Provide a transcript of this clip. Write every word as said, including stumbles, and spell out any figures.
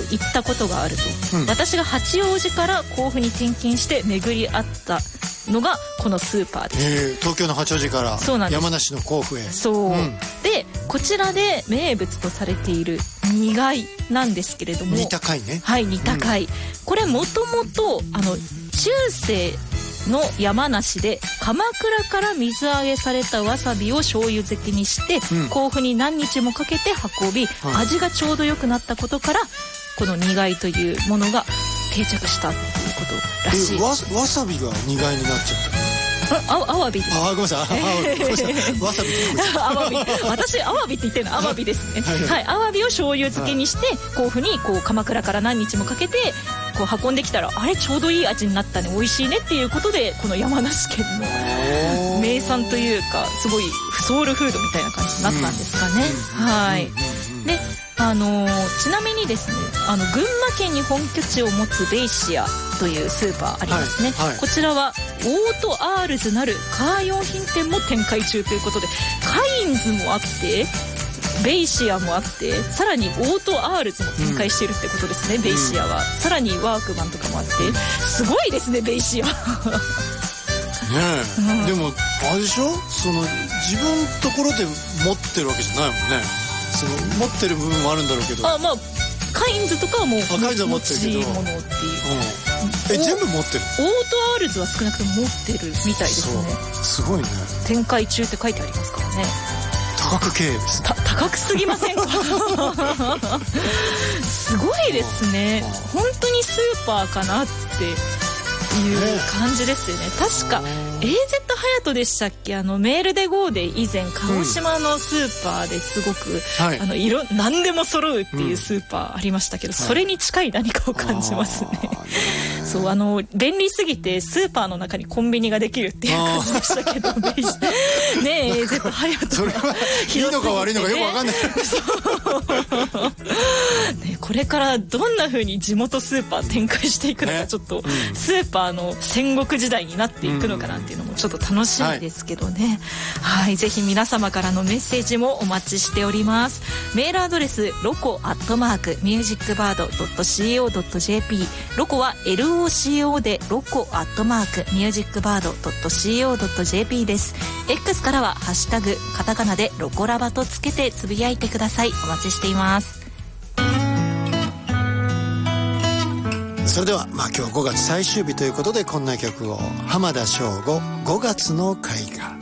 行ったことがあると、 うん、 私が八王子から甲府に転勤して巡り合ったのがこのスーパーです、 えー、東京の八王子から山梨の甲府へ。 そう、うん、でこちらで名物とされている煮貝なんですけれども、 煮高いね、 はい、煮高い、うん、これもともとあの中世の山梨で鎌倉から水揚げされたわさびを醤油漬けにして、うん、甲府に何日もかけて運び、はい、味がちょうど良くなったことからこの煮貝というものが定着したということらしい。 え わ, わさびが煮貝になっちゃったあアワビです。 あごめんなさい、えー、ごめんなさいわさびってアワビ私アワビって言ってるのアワビですね、はいはいはい、アワビを醤油漬けにして、はい、甲府にこう鎌倉から何日もかけてこう運んできたらあれちょうどいい味になったね美味しいねっていうことでこの山梨県の名産というかすごいソウルフードみたいな感じになったんですかね、うん、はいであのー、ちなみにですねあの群馬県に本拠地を持つベイシアというスーパーありますね、はいはい、こちらはオートアールズなるカー用品店も展開中ということでカインズもあってベイシアもあってさらにオートアールズも展開してるってことですね、うん、ベイシアはさらにワークマンとかもあってすごいですねベイシアねえ、うん、でもあれでしょその自分のところで持ってるわけじゃないもんね。その持ってる部分もあるんだろうけどあまあカインズとかはもうカインズは持ってるけど持ち物っていう、うん、え全部持ってるオートアールズは少なくとも持ってるみたいですね。 すごいね展開中って書いてありますからね。 多角経営ですね。 高くすぎませんかすごいですね。本当にスーパーかなっていう感じですよね。確か エーゼット ハヤトでしたっけあのメールで ゴー で以前鹿児島のスーパーですごく、うん、あの色何でも揃うっていうスーパーありましたけど、うん、それに近い何かを感じますね。そうあの便利すぎてスーパーの中にコンビニができるっていう感じでしたけどねえ エーゼット ハヤトそれはいいのか悪いのかよく分かんないね、これからどんな風に地元スーパー展開していくのか、ね、ちょっとスーパーの戦国時代になっていくのかなっていうのもちょっと楽しみですけどね、はい、はい、ぜひ皆様からのメッセージもお待ちしております。メールアドレスロコアットマークミュージックバードドットシーオードットジェーピー ロコは エルオーシーオー でロコアットマークミュージックバードドットシーオードットジェーピー です。 X からはハッシュタグカタカナでロコラバとつけてつぶやいてください。お待ちしています。 それでは、まあ、今日はごがつ最終日ということでこんな曲を浜田省吾ごがつの絵画。